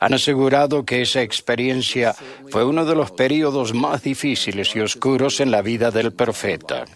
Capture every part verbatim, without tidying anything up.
han asegurado que esa experiencia fue uno de los períodos más difíciles y oscuros en la vida del profeta.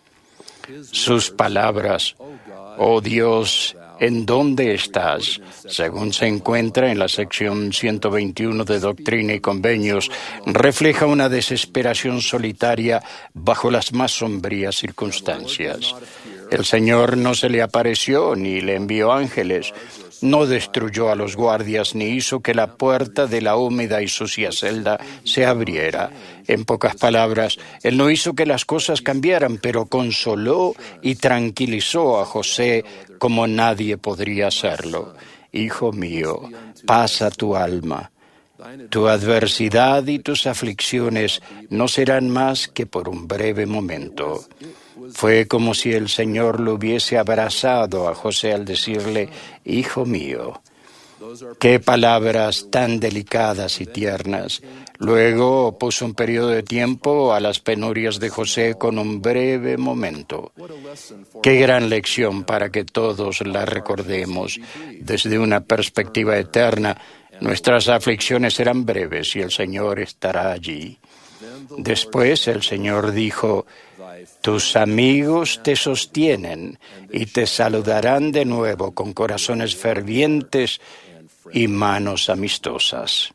Sus palabras, oh Dios, ¿en dónde estás?, según se encuentra en la sección ciento veintiuno de Doctrina y Convenios, refleja una desesperación solitaria bajo las más sombrías circunstancias. El Señor no se le apareció ni le envió ángeles, no destruyó a los guardias ni hizo que la puerta de la húmeda y sucia celda se abriera. En pocas palabras, Él no hizo que las cosas cambiaran, pero consoló y tranquilizó a José como nadie podría hacerlo. Hijo mío, pasa tu alma. Tu adversidad y tus aflicciones no serán más que por un breve momento. Fue como si el Señor lo hubiese abrazado a José al decirle, hijo mío. Qué palabras tan delicadas y tiernas. Luego puso un periodo de tiempo a las penurias de José con un breve momento. Qué gran lección para que todos la recordemos. Desde una perspectiva eterna, nuestras aflicciones serán breves y el Señor estará allí. Después el Señor dijo, tus amigos te sostienen y te saludarán de nuevo con corazones fervientes y manos amistosas.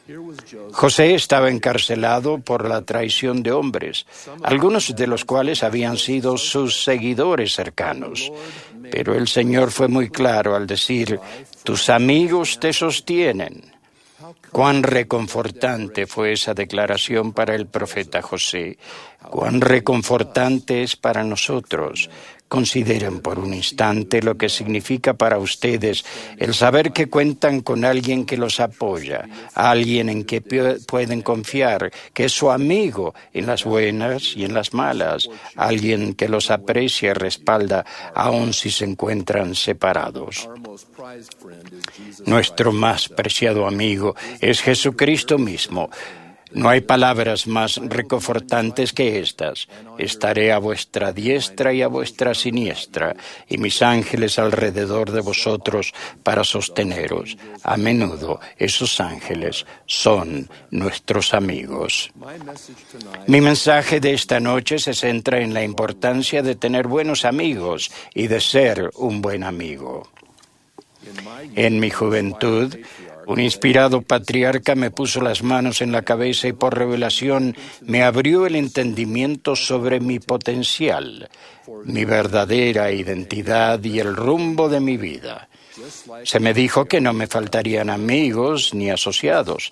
José estaba encarcelado por la traición de hombres, algunos de los cuales habían sido sus seguidores cercanos. Pero el Señor fue muy claro al decir, tus amigos te sostienen. Cuán reconfortante fue esa declaración para el profeta José. Cuán reconfortante es para nosotros. Consideren por un instante lo que significa para ustedes el saber que cuentan con alguien que los apoya, alguien en que pueden confiar, que es su amigo en las buenas y en las malas, alguien que los aprecia y respalda aun si se encuentran separados. Nuestro más preciado amigo es Jesucristo mismo. No hay palabras más reconfortantes que estas. Estaré a vuestra diestra y a vuestra siniestra, y mis ángeles alrededor de vosotros para sosteneros. A menudo esos ángeles son nuestros amigos. Mi mensaje de esta noche se centra en la importancia de tener buenos amigos y de ser un buen amigo. En mi juventud, un inspirado patriarca me puso las manos en la cabeza y por revelación me abrió el entendimiento sobre mi potencial, mi verdadera identidad y el rumbo de mi vida. Se me dijo que no me faltarían amigos ni asociados,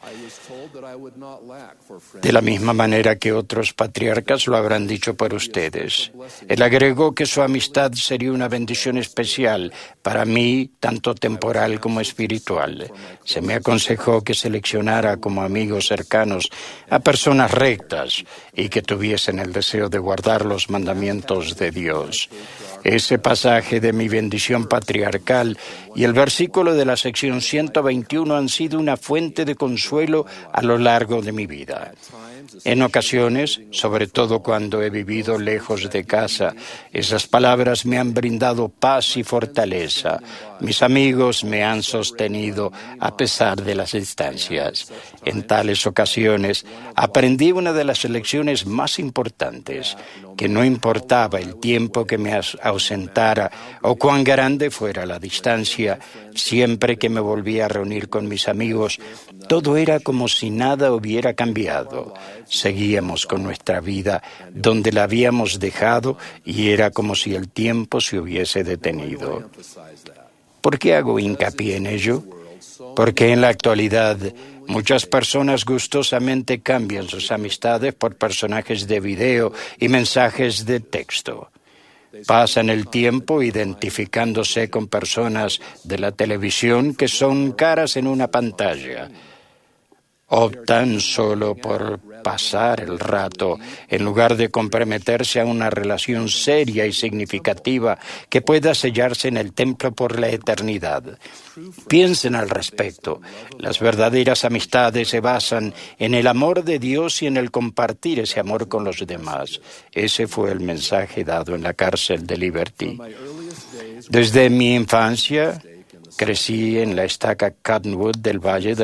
de la misma manera que otros patriarcas lo habrán dicho por ustedes. Él agregó que su amistad sería una bendición especial para mí, tanto temporal como espiritual. Se me aconsejó que seleccionara como amigos cercanos a personas rectas y que tuviesen el deseo de guardar los mandamientos de Dios. Ese pasaje de mi bendición patriarcal y el versículo de la sección ciento veintiuno han sido una fuente de consuelo a lo largo de mi vida. En ocasiones, sobre todo cuando he vivido lejos de casa, esas palabras me han brindado paz y fortaleza. Mis amigos me han sostenido a pesar de las distancias. En tales ocasiones, aprendí una de las lecciones más importantes, que no importaba el tiempo que me ausentara o cuán grande fuera la distancia, siempre que me volvía a reunir con mis amigos, todo era como si nada hubiera cambiado. Seguíamos con nuestra vida donde la habíamos dejado y era como si el tiempo se hubiese detenido. ¿Por qué hago hincapié en ello? Porque en la actualidad muchas personas gustosamente cambian sus amistades por personajes de video y mensajes de texto. Pasan el tiempo identificándose con personas de la televisión que son caras en una pantalla. Optan solo por pasar el rato en lugar de comprometerse a una relación seria y significativa que pueda sellarse en el templo por la eternidad. Piensen al respecto. Las verdaderas amistades se basan en el amor de Dios y en el compartir ese amor con los demás. Ese fue el mensaje dado en la cárcel de Liberty. Desde mi infancia, crecí en la estaca Cottonwood del Valle de